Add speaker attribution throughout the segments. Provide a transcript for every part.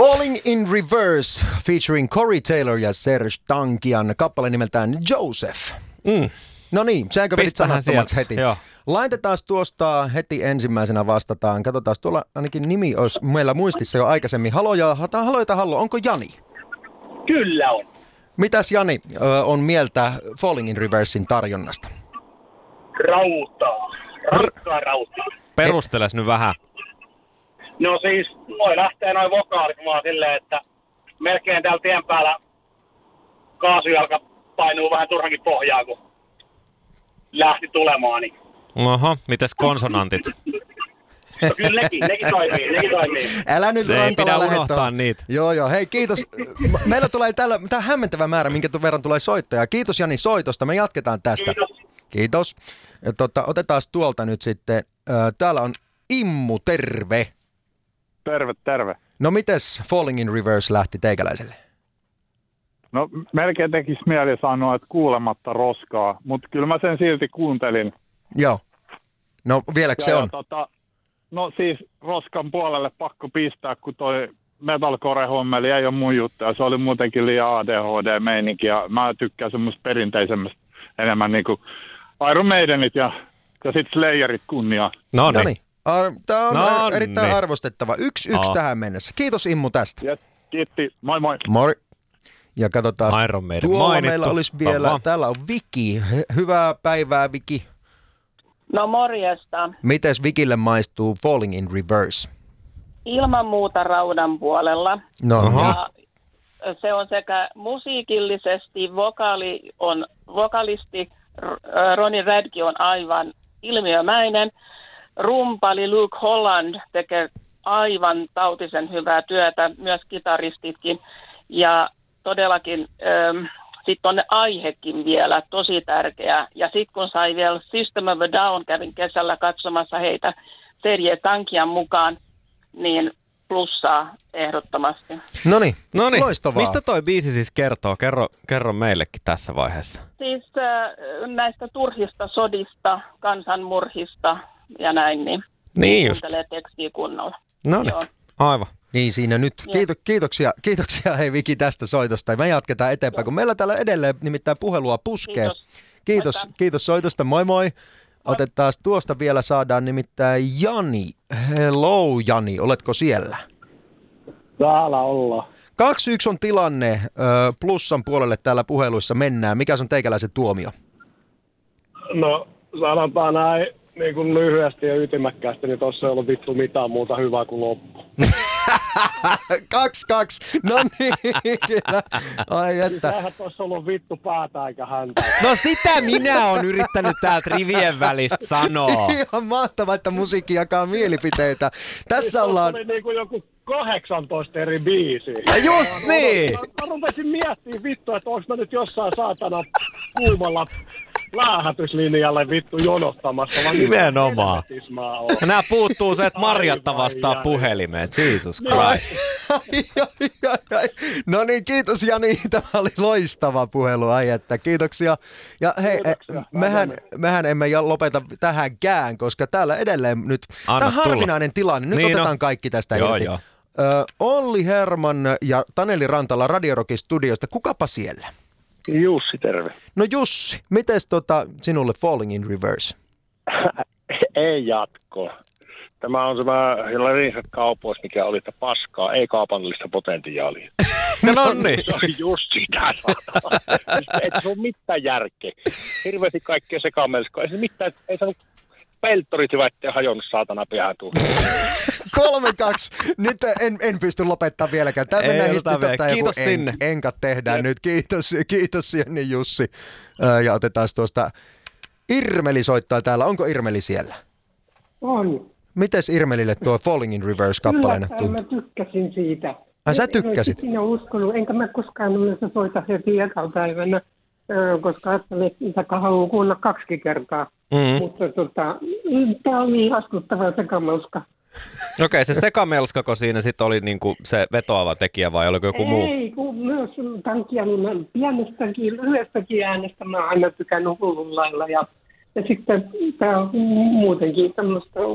Speaker 1: Falling in Reverse featuring Corey Taylor ja Serge Tankian kappale nimeltään Joseph. No niin, senkö vedit sanattomaksi heti. Joo. Laitetaan tuosta heti ensimmäisenä vastataan. Katsotaan, tuolla ainakin nimi olisi meillä muistissa jo aikaisemmin. Hallo, onko Jani?
Speaker 2: Kyllä on.
Speaker 1: Mitäs Jani on mieltä Falling in Reversein tarjonnasta?
Speaker 2: Rautaa. Rankkaa rautaa.
Speaker 3: Perusteles nyt vähän.
Speaker 2: No siis, noi lähtee noin vokaalit vaan silleen, että melkein täällä tien päällä kaasujalka painuu vähän turhankin pohjaa, kun lähti tulemaan. Niin.
Speaker 3: Oho, mites konsonantit?
Speaker 2: No kyllä nekin toimii.
Speaker 1: Älä nyt
Speaker 3: se ei pidä unohtaa niitä.
Speaker 1: Joo, hei kiitos. Meillä tulee täällä hämmentävä määrä, minkä verran tulee soittajaa. Kiitos Jani soitosta, me jatketaan tästä. Kiitos. Ja otetaan tuolta nyt sitten, täällä on Immu, terve.
Speaker 4: Terve.
Speaker 1: No mites Falling in Reverse lähti teikäläiselle?
Speaker 4: No melkein tekisi mieli sanoa, että kuulematta roskaa, mutta kyllä mä sen silti kuuntelin.
Speaker 1: Joo. No vieläkö se on?
Speaker 4: No siis roskan puolelle pakko pistää, kun toi metalcore-hommeli ei ole mun juttu ja se oli muutenkin liian ADHD-meininki ja mä tykkään semmoista perinteisemmästä enemmän niinku Iron Maidenit ja sit Slayerit kunniaan.
Speaker 1: No niin. Tämä on erittäin arvostettava. 1-1 tähän mennessä. Kiitos Immu tästä.
Speaker 4: Yes, kiitti. Moi.
Speaker 1: Moi. Ja katsotaan, tuolla
Speaker 3: mainittu.
Speaker 1: Meillä olisi vielä, täällä on Viki. Hyvää päivää Viki.
Speaker 5: No morjesta.
Speaker 1: Mites Vikille maistuu Falling in Reverse?
Speaker 5: Ilman muuta raudan puolella.
Speaker 1: No.
Speaker 5: Ja se on sekä musiikillisesti, vokalisti Ronnie Radke on aivan ilmiömäinen. Rumpali Luke Holland tekee aivan tautisen hyvää työtä, myös kitaristitkin. Ja todellakin sitten on ne aihekin vielä tosi tärkeä. Ja sitten kun sai vielä System of a Down, kävin kesällä katsomassa heitä Serge Tankian mukaan, niin plussaa ehdottomasti.
Speaker 1: Noniin, loistavaa.
Speaker 3: Mistä toi biisi siis kertoo? Kerro meillekin tässä vaiheessa.
Speaker 5: Siis näistä turhista sodista, kansanmurhista ja näin, niin
Speaker 3: just.
Speaker 5: Kuuntelee tekstiä kunnolla.
Speaker 3: Noniin, aivan.
Speaker 1: Niin siinä nyt. Kiitoksia hei Viki tästä soitosta. Me jatketaan eteenpäin, kun meillä täällä edelleen nimittäin puhelua puskee. Kiitos soitosta, moi. Otetaan tuosta vielä, saadaan nimittäin Jani. Hello Jani, oletko siellä?
Speaker 2: Täällä ollaan.
Speaker 1: 2-1 on tilanne, plussan puolelle täällä puheluissa mennään. Mikä on teikäläisen tuomio?
Speaker 2: No sanotaan näin niin kuin lyhyesti ja ytimäkkäästi, niin tossa ei ollut vittu mitään muuta hyvää kuin loppu.
Speaker 1: 2-2, no niin, kyllä. Ai että.
Speaker 2: Tähän tuossa ollut vittu päätä eikä häntä.
Speaker 3: No sitä minä oon yrittänyt täältä rivien välistä sanoa.
Speaker 1: Ihan mahtavaa, että musiikki jakaa mielipiteitä. Tässä ollaan...
Speaker 2: oli niinku joku 18 eri biisiä.
Speaker 3: Just niin!
Speaker 2: Mä rupesin miettimään vittu, että onks mä nyt jossain saatana kuumalla läähätyslinjalle vittu jonottamassa.
Speaker 3: Nimenomaan. Nää puuttuu se, että Marjatta vastaa puhelimeen. Jesus Christ.
Speaker 1: Ai. No niin, kiitos Jani. Tämä oli loistava puhelu. Ai että, kiitoksia. Ja hei, mehän emme lopeta tähänkään, koska täällä edelleen nyt... Tämä on harvinainen tilanne. Nyt otetaan kaikki tästä irti. Joo. Olli Herman ja Taneli Rantala Radio Rockin studiosta. Kukapa siellä?
Speaker 2: Jussi, terve.
Speaker 1: No Jussi, mites sinulle Falling in Reverse?
Speaker 2: Ei jatko. Tämä on semmoinen riiset kaupoissa, mikä oli paskaa, ei kaupallista potentiaalia.
Speaker 3: No niin.
Speaker 2: Se on just sitä. Ei se ole mitään järkeä. Hirveästi kaikkea sekamelskaa. Ei se mitään, ei saanut peltorit hyvä, ettei hajonnut saatana pihaantua.
Speaker 1: 3-2. Nyt en pysty lopettamaan vieläkään. Tämä mennään
Speaker 3: Kiitos sinne.
Speaker 1: Enkat tehdään nyt. Kiitos Jenni Jussi. Ja otetaan tuosta. Irmeli soittaa täällä. Onko Irmeli siellä?
Speaker 6: On.
Speaker 1: Mites Irmelille tuo Falling in Reverse-kappaleena
Speaker 6: tuntuu? Mä tykkäsin siitä.
Speaker 1: Sä tykkäsit?
Speaker 6: Minä uskonut, enkä mä koskaan yleensä soita heti ekalla päivänä, koska ajattelin, että niitä haluaa kuunnella 2 kertaa. Mm-hmm. Mutta tämä oli ihastuttava sekamelska.
Speaker 3: Okei, se sekamelskako siinä sitten oli niinku se vetoava tekijä vai oliko joku muu?
Speaker 6: Ei, kun myös Tankian pienestäkin, lyhyestäkin äänestä mä oon aina tykännyt hullun lailla. Ja sitten tämä on muutenkin tämmöistä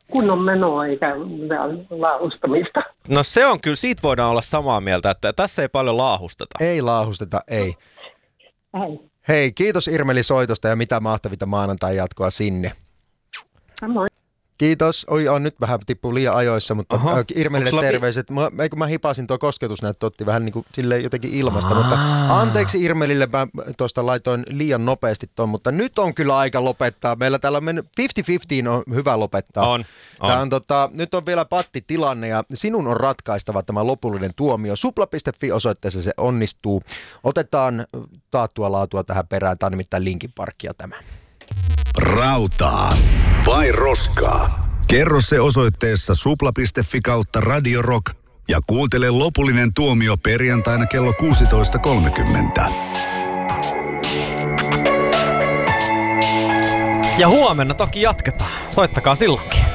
Speaker 6: kunnon menoa eikä laahustamista.
Speaker 3: No se on kyllä, siitä voidaan olla samaa mieltä, että tässä ei paljon laahusteta.
Speaker 1: Ei laahusteta, ei.
Speaker 6: Ei.
Speaker 1: Hei, kiitos Irmeli soitosta ja mitä mahtavinta maanantai jatkoa sinne.
Speaker 6: Samoin.
Speaker 1: Kiitos. Oi, nyt vähän tippuu liian ajoissa, mutta Irmelille terveiset. Mä hipasin tuo kosketusnäyttö, otti vähän niin kuin silleen jotenkin ilmasta, mutta anteeksi Irmelille, mä tuosta laitoin liian nopeasti tuon, mutta nyt on kyllä aika lopettaa. Meillä täällä on mennyt 50-50 on hyvä lopettaa.
Speaker 3: On.
Speaker 1: Tää on, nyt on vielä pattitilanne ja sinun on ratkaistava tämä lopullinen tuomio. Supla.fi osoitteessa se onnistuu. Otetaan taattua laatua tähän perään. Tämä on nimittäin Linkin Parkia tämä.
Speaker 7: Rautaa vai roskaa? Kerro se osoitteessa supla.fi/Radio Rock ja kuuntele lopullinen tuomio perjantaina kello 16.30.
Speaker 3: Ja huomenna toki jatketaan. Soittakaa silloinkin.